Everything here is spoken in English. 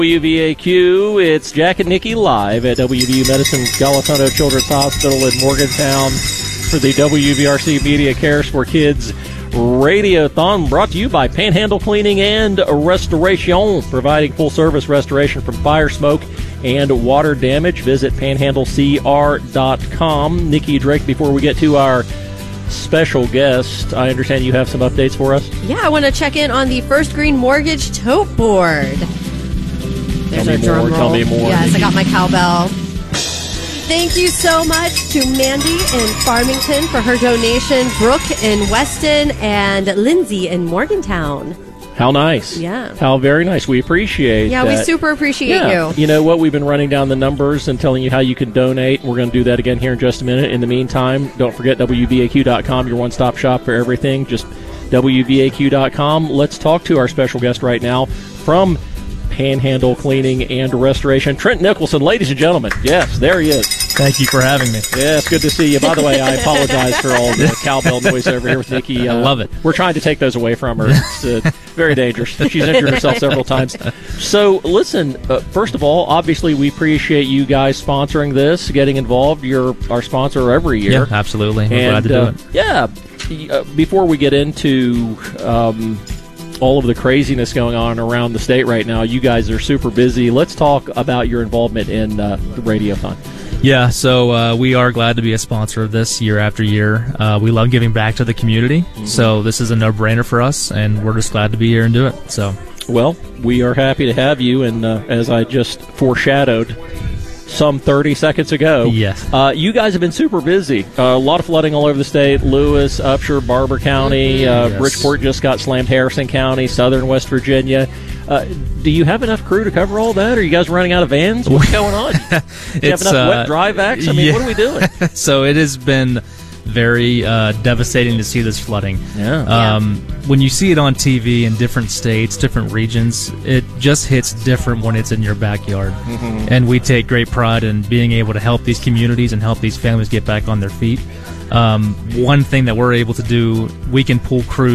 WVAQ, it's Jack and Nikki live at WVU Medicine Galatono Children's Hospital in Morgantown for the WVRC Media Cares for Kids Radiothon, brought to you by Panhandle Cleaning and Restoration, providing full-service restoration from fire, smoke, and water damage. Visit panhandlecr.com. Nikki Drake, before we get to our special guest, I understand you have some updates for us? Yeah, I want to check in on the First Green Mortgage Tote Board. There's our drum roll. Tell me more. Yes, I got my cowbell. Thank you so much to Mandy in Farmington for her donation, Brooke in Weston, and Lindsay in Morgantown. How nice. Yeah. How very nice. We appreciate that. Yeah, we super appreciate you. You know what? We've been running down the numbers and telling you how you can donate. We're going to do that again here in just a minute. In the meantime, don't forget WVAQ.com, your one-stop shop for everything. Just WVAQ.com. Let's talk to our special guest right now from Panhandle Cleaning and Restoration, Trent Nicholson. Ladies and gentlemen, yes, there he is. Thank you for having me. Yes, good to see you. By the way, I apologize for all the cowbell noise over here with Nikki. I love it. We're trying to take those away from her. It's very dangerous. She's injured herself several times. So, listen, first of all, obviously we appreciate you guys sponsoring this, getting involved. You're our sponsor every year. Yeah, absolutely. We're glad to do it. Yeah. Before we get into all of the craziness going on around the state right now, you guys are super busy. Let's talk about your involvement in the Radiothon. Yeah, so we are glad to be a sponsor of this year after year. We love giving back to the community, so this is a no-brainer for us, and we're just glad to be here and do it. So, well, we are happy to have you, and as I just foreshadowed some 30 seconds ago, yes, you guys have been super busy. A lot of flooding all over the state. Lewis, Upshur, Barber County, yes. Bridgeport just got slammed, Harrison County, southern West Virginia. Do you have enough crew to cover all that? Are you guys running out of vans? What's going on? Do you have enough wet dry vacs? I mean, yeah. What are we doing? So it has been very devastating to see this flooding. Yeah. When you see it on TV in different states, different regions, it just hits different when it's in your backyard. And we take great pride in being able to help these communities and help these families get back on their feet. One thing that we're able to do, we can pull crews